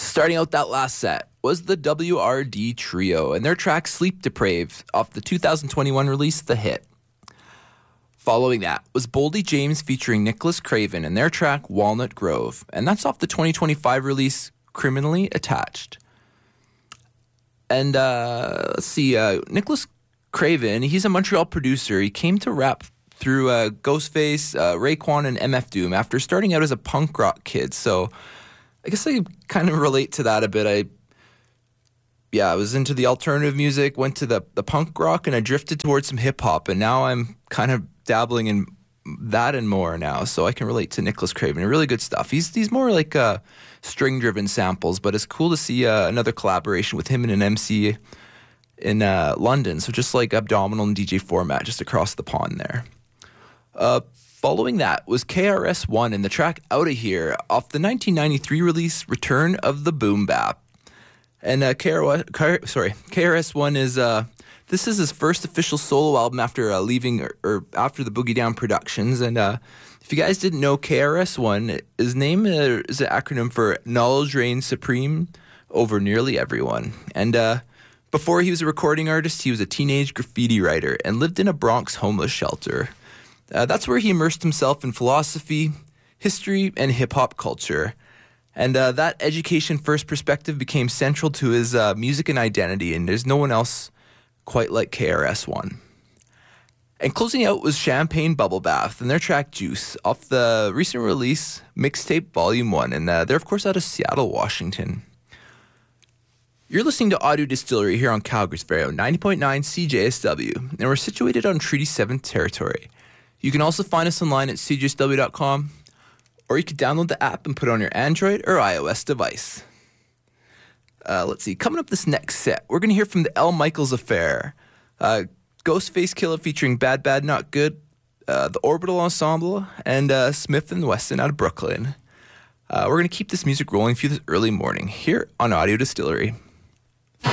Starting out that last set was the WRD Trio and their track Sleep Depraved off the 2021 release The Hit. Following that was Boldy James featuring Nicholas Craven and their track Walnut Grove, and that's off the 2025 release Criminally Attached. And let's see, Nicholas Craven, he's a Montreal producer. He came to rap through Ghostface, Raekwon, and MF Doom after starting out as a punk rock kid. So I guess I kind of relate to that a bit. I was into the alternative music, went to the punk rock, and I drifted towards some hip-hop, and now I'm kind of dabbling in that and more now, so I can relate to Nicholas Craven. Really good stuff. He's more like string-driven samples, but it's cool to see another collaboration with him and an MC in London, so just like Abdominal and DJ Format just across the pond there. Following that was KRS-One and the track Outta Here off the 1993 release Return of the Boom Bap. And KRS-One is this is his first official solo album after leaving or after the Boogie Down Productions. And if you guys didn't know, KRS-One, his name is an acronym for Knowledge Reigns Supreme Over Nearly Everyone. And before he was a recording artist, he was a teenage graffiti writer and lived in a Bronx homeless shelter. That's where he immersed himself in philosophy, history, and hip-hop culture. And that education-first perspective became central to his music and identity, and there's no one else quite like KRS-One. And closing out was Champagne Bubble Bath and their track Juice off the recent release Mixtape Volume 1, and they're, of course, out of Seattle, Washington. You're listening to Audio Distillery here on Calgary's Very 90.9 CJSW, and we're situated on Treaty 7 territory. You can also find us online at cjsw.com, or you can download the app and put it on your Android or iOS device. Let's see. Coming up this next set, we're going to hear from the L. Michaels Affair, Ghostface Killah featuring Bad Bad Not Good, the Orbital Ensemble, and Smith & Wesson out of Brooklyn. We're going to keep this music rolling for you this early morning here on Audio Distillery.